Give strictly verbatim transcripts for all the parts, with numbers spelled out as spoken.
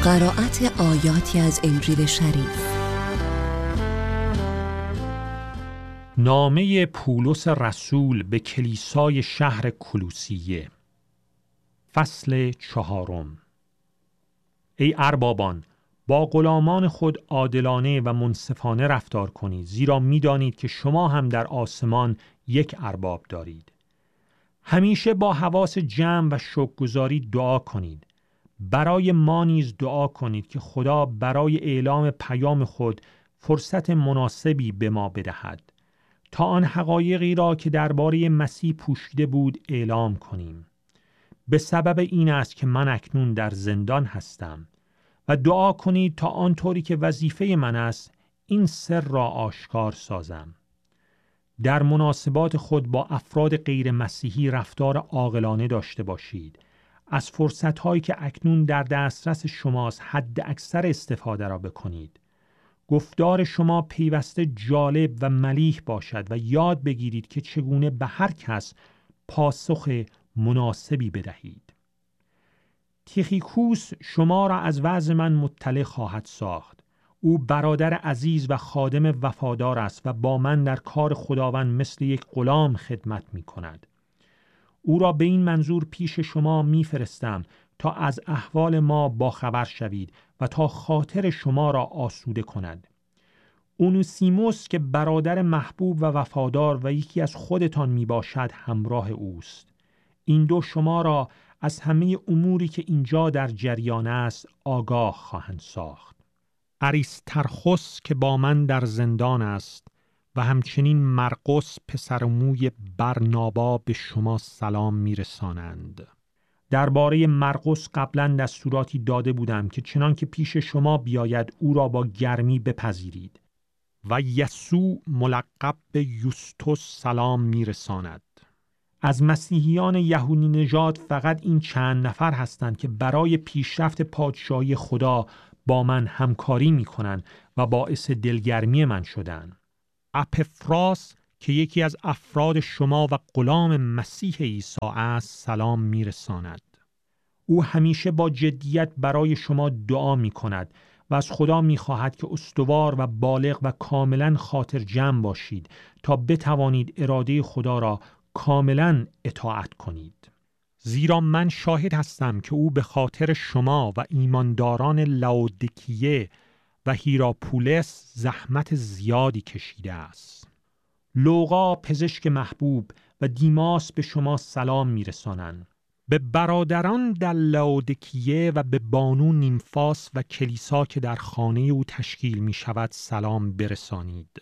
قرائت آیاتی از انجیل شریف. نامه پولس رسول به کلیسای شهر کلوسیه، فصل چهارم. ای اربابان، با غلامان خود عادلانه و منصفانه رفتار کنید، زیرا می‌دانید که شما هم در آسمان یک ارباب دارید. همیشه با حواس جمع و شکرگزاری دعا کنید. برای ما نیز دعا کنید که خدا برای اعلام پیام خود فرصت مناسبی به ما بدهد تا آن حقایقی را که درباره مسیح پوشیده بود اعلام کنیم. به سبب این است که من اکنون در زندان هستم و دعا کنید تا آنطوری که وظیفه من است این سر را آشکار سازم. در مناسبات خود با افراد غیر مسیحی رفتار عاقلانه داشته باشید. از فرصت‌هایی که اکنون در دسترس شماست حد اکثر استفاده را بکنید. گفتار شما پیوسته جالب و ملیح باشد و یاد بگیرید که چگونه به هر کس پاسخ مناسبی بدهید. تیخیکوس شما را از وضع من مطلع خواهد ساخت. او برادر عزیز و خادم وفادار است و با من در کار خداوند مثل یک غلام خدمت می کند. او را به این منظور پیش شما میفرستم تا از احوال ما باخبر شوید و تا خاطر شما را آسوده کند. اونوسیموس که برادر محبوب و وفادار و یکی از خودتان می باشد همراه اوست. این دو شما را از همه اموری که اینجا در جریان است آگاه خواهند ساخت. اریسترخوس که با من در زندان است و همچنین مرقس پسر موی برنابا به شما سلام میرسانند. درباره مرقس قبلا دستوراتی داده بودم که چنان که پیش شما بیاید او را با گرمی بپذیرید. و یسوع ملقب به یوستوس سلام میرساند. از مسیحیان یهودی نژاد فقط این چند نفر هستند که برای پیشرفت پادشاهی خدا با من همکاری میکنند و باعث دلگرمی من شدند. اپفراس که یکی از افراد شما و غلام مسیح عیسی است سلام میرساند. او همیشه با جدیت برای شما دعا می کند و از خدا می خواهد که استوار و بالغ و کاملا خاطر جمع باشید تا بتوانید اراده خدا را کاملا اطاعت کنید. زیرا من شاهد هستم که او به خاطر شما و ایمانداران لاودیکیه و هیراپولس زحمت زیادی کشیده است. لوقا پزشک محبوب و دیماس به شما سلام میرسانند. به برادران در لاودیکیه و به بانو نیمفاس و کلیسا که در خانه او تشکیل می شود سلام برسانید.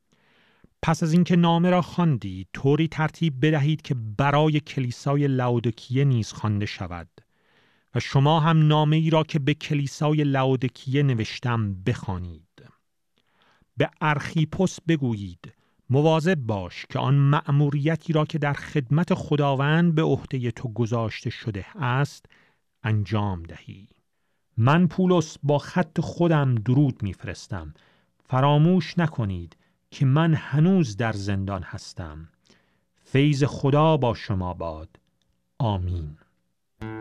پس از اینکه نامه را خواندید طوری ترتیب بدهید که برای کلیسای لاودیکیه نیز خوانده شود و شما هم نامه ای را که به کلیسای لاودیکیه نوشتم بخوانید. به ارخیپوس بگویید مواظب باش که آن مأموریتی را که در خدمت خداوند به عهده تو گذاشته شده است انجام دهی. من پولس با خط خودم درود میفرستم. فراموش نکنید که من هنوز در زندان هستم. فیض خدا با شما باد. آمین.